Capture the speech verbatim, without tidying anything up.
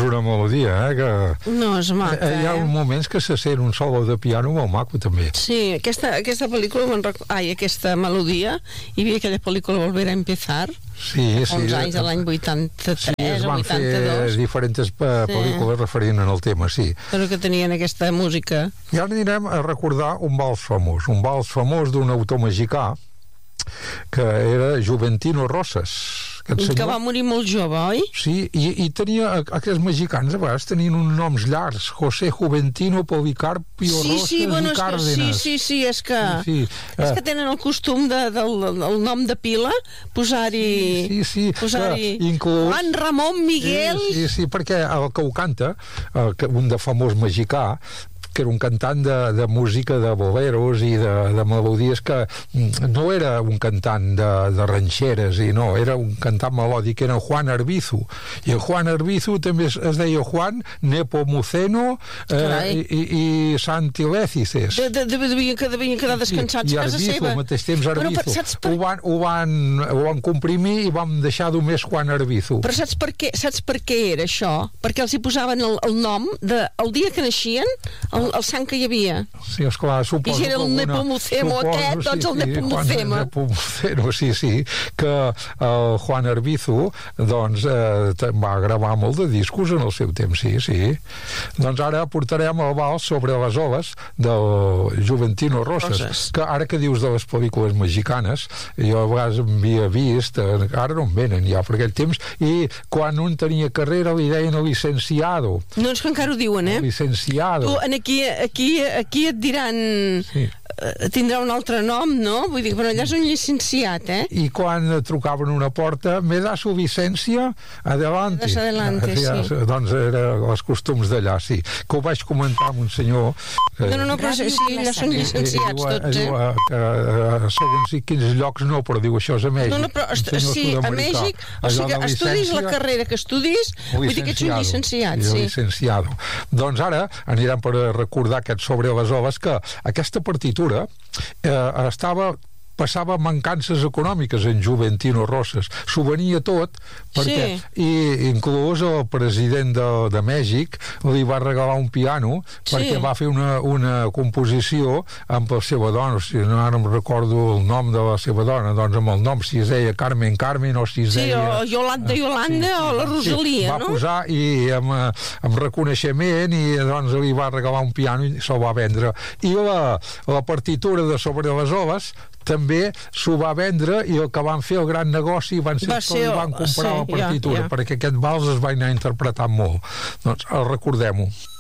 una melodia, eh? Que... No, és maca, eh? Hi ha eh? moments que se sent un solo de piano molt maco, també. Sí, aquesta, aquesta pel·lícula, me'n rec... ai, aquesta melodia, hi havia aquella pel·lícula Volver a empezar, sí, fa uns sí, anys, de l'any vuitanta-tres sí, es o van vuitanta-dos. fer diferents pel·lícules sí. referint al tema, sí. Però que tenien aquesta música. I ara anirem a recordar un vals famós, un vals famós d'un autor mexicà que era Juventino Rosas. Senyor... Que va morir molt jove, oi? Sí, i, i tenia, aquests mexicans a vegades tenien uns noms llargs, José Juventino, Policarpio sí, Rosas sí, bueno, i Cárdenas. Sí, sí, sí, és que, sí, sí. És que tenen el costum de, del, del nom de pila, posar-hi... Sí, sí, posar-hi inclús... Juan Ramon Miguel... Sí, sí, sí, perquè el que ho canta, el, un de famós mexicà, que era un cantant de, de música de boleros i de, de melodies que no era un cantant de, de ranxeres i no, era un cantant melòdic, era Juan Arbizu, i el Juan Arbizu també es, es deia Juan Nepomuceno eh, i, i, i Santilécices de, de, de, devien, que devien quedar descansats i, a casa Arbizu, seva. al mateix temps Arbizu, però, per, per... ho, van, ho, van, ho van comprimir i vam deixar només Juan Arbizu. Però saps per què, saps per què era això? Perquè els hi posaven el, el nom de, el dia que naixien, el, el sang que hi havia. Sí, esclar, suposo I si era el alguna, Nepomuceno suposo, aquest, doncs el sí, Nepomuceno. Juan Nepomuceno, sí, sí, que el Juan Arbizu, doncs, eh, va gravar molt de discos en el seu temps, sí, sí. Doncs ara portarem el vals Sobre les oles del Juventino Rosas, Roses. Que ara que dius de les pel·lícules mexicanes, jo a vegades havia vist, eh, ara no en venen ja per aquell temps, i quan un tenia carrera li deien el licenciado. No, és que encara ho diuen, eh? El licenciado. Tu, en aquí, aquí, aquí et diran... Sí. Tindrà un altre nom, no? Vull dir, però allà és un llicenciat, eh? I quan trucaven una porta, me da su licencia, adelante. Des adelante, ja, sí. Doncs era els costums d'allà, sí. Que ho vaig comentar amb un senyor... Que... No, no, no, però sí, allà són llicenciats tots, eh? Diu que a segons quins llocs no, però diu això és a Mèxic. No, no, però sí, a Mèxic, o sigui, estudis la carrera que estudis, vull dir que ets un llicenciat, sí. Licenciado. Doncs ara anirem per recordar aquest Sobre les oles, que aquesta partitura eh, estava passava mancances econòmiques en Juventino Rosas, s'ho venia tot perquè, sí. I inclús el president de, de Mèxic li va regalar un piano sí. perquè va fer una, una composició amb la seva dona, o sigui, no ara em recordo el nom de la seva dona, doncs amb el nom, si es deia Carmen Carmen o si es sí, deia... o Yolanda Yolanda sí, o la Rosalia, sí, va no? Va posar i amb, amb reconeixement i doncs li va regalar un piano i se'l va vendre. I la, la partitura de Sobre les oles també s'ho va vendre i el que van fer el gran negoci van ser, va ser que li van comprar sí, la partitura, ja, ja. perquè aquest vals es va anar interpretant molt. Doncs recordem-ho.